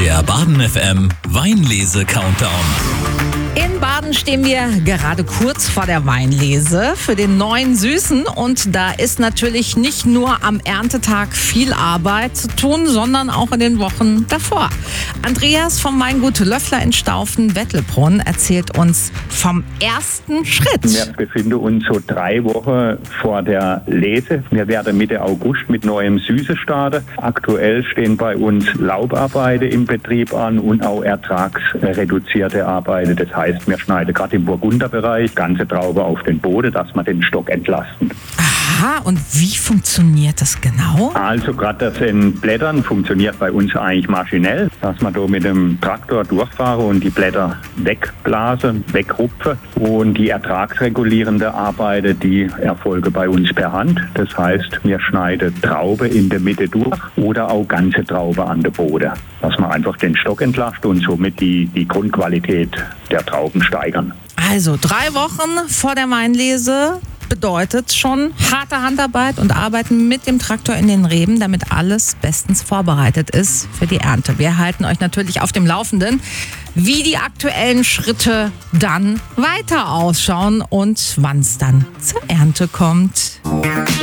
Der Baden FM Weinlese-Countdown. In Baden stehen wir gerade kurz vor der Weinlese für den neuen Süßen. Und da ist natürlich nicht nur am Erntetag viel Arbeit zu tun, sondern auch in den Wochen davor. Andreas vom Weingut Löffler in Staufen-Wettelbrunn erzählt uns vom ersten Schritt. Wir befinden uns so 3 Wochen vor der Lese. Wir werden Mitte August mit neuem Süße starten. Aktuell stehen bei uns Laubarbeiten im Betrieb an und auch ertragsreduzierte Arbeiten. Das heißt, wir schneiden gerade im Burgunderbereich ganze Trauben auf den Boden, dass wir den Stock entlasten. Aha, und wie funktioniert das genau? Also gerade das Entblättern funktioniert bei uns eigentlich maschinell, dass man da mit dem Traktor durchfahren und die Blätter wegblasen, wegrupfen. Und die ertragsregulierende Arbeiten, die erfolgen bei uns per Hand. Das heißt, wir schneiden Traube in der Mitte durch oder auch ganze Traube an der Boden, dass man einfach den Stock entlastet und somit die Grundqualität der Trauben steigern. Also 3 Wochen vor der Weinlese bedeutet schon harte Handarbeit und Arbeiten mit dem Traktor in den Reben, damit alles bestens vorbereitet ist für die Ernte. Wir halten euch natürlich auf dem Laufenden, wie die aktuellen Schritte dann weiter ausschauen und wann es dann zur Ernte kommt.